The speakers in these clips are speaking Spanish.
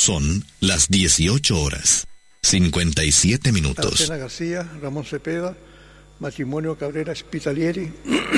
Son las 18:57. Aracena García, Ramón Cepeda, Matrimonio Cabrera Spitalieri,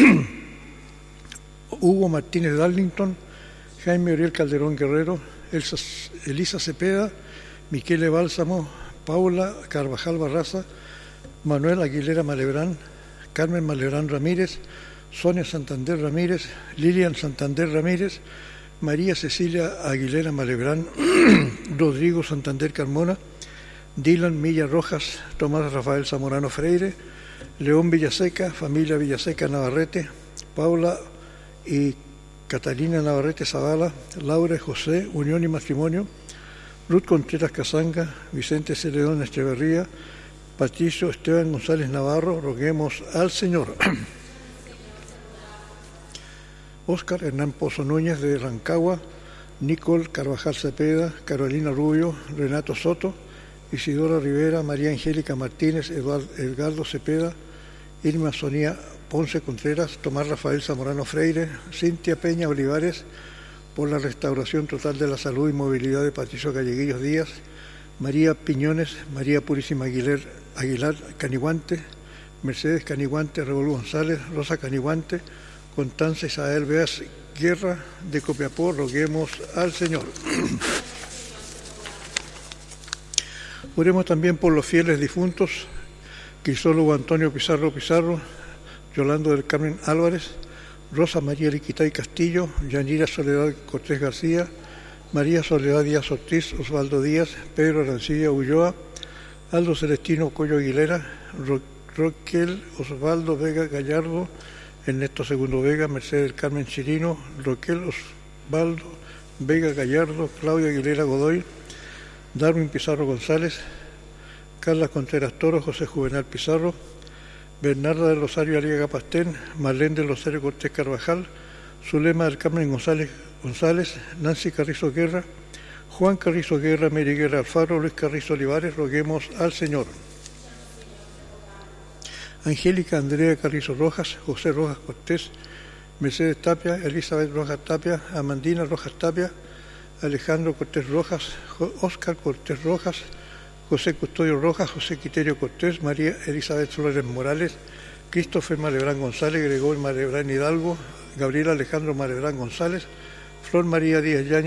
Hugo Martínez Darlington, Jaime Oriel Calderón Guerrero, Elisa Cepeda, Miquele Bálsamo, Paula Carvajal Barraza, Manuel Aguilera Malebrán, Carmen Malebrán Ramírez, Sonia Santander Ramírez, Lilian Santander Ramírez, María Cecilia Aguilera Malebrán, Rodrigo Santander Carmona, Dylan Milla Rojas, Tomás Rafael Zamorano Freire, León Villaseca, familia Villaseca Navarrete, Paula y Catalina Navarrete Zavala, Laura y José, Unión y Matrimonio, Ruth Contreras Casanga, Vicente Celedón Echeverría, Patricio Esteban González Navarro, roguemos al Señor. Óscar Hernán Pozo Núñez de Rancagua, Nicole Carvajal Cepeda, Carolina Rubio, Renato Soto, Isidora Rivera, María Angélica Martínez, Edgardo Cepeda, Irma Sonía Ponce Contreras, Tomás Rafael Zamorano Freire, Cintia Peña Olivares, por la restauración total de la salud y movilidad de Patricio Galleguillos Díaz, María Piñones, María Purísima Aguilar Caniguante, Mercedes Caniguante, Raúl González, Rosa Caniguante, Constanza Isabel Beas Guerra de Copiapó, roguemos al Señor. Oremos también por los fieles difuntos, Crisólogo Antonio Pizarro Pizarro, Yolando del Carmen Álvarez, Rosa María Liquitay Castillo, Yanira Soledad Cortés García, María Soledad Díaz Ortiz, Osvaldo Díaz, Pedro Arancilla Ulloa, Aldo Celestino Coyo Aguilera, Roquel Osvaldo Vega Gallardo, Ernesto Segundo Vega, Mercedes del Carmen Chirino, Roquel Osvaldo Vega Gallardo, Claudia Aguilera Godoy, Darwin Pizarro González, Carla Contreras Toro, José Juvenal Pizarro, Bernarda del Rosario Aliaga Pastén, Marlene del Rosario Cortés Carvajal, Zulema del Carmen González, Nancy Carrizo Guerra, Juan Carrizo Guerra, Mary Guerra Alfaro, Luis Carrizo Olivares, roguemos al Señor. Angélica Andrea Carrizo Rojas, José Rojas Cortés, Mercedes Tapia, Elizabeth Rojas Tapia, Amandina Rojas Tapia, Alejandro Cortés Rojas, Óscar Cortés Rojas, José Custodio Rojas, José Quiterio Cortés, María Elizabeth Flores Morales, Christopher Malebrán González, Gregorio Malebrán Hidalgo, Gabriel Alejandro Malebrán González, Flor María Díaz Yañez,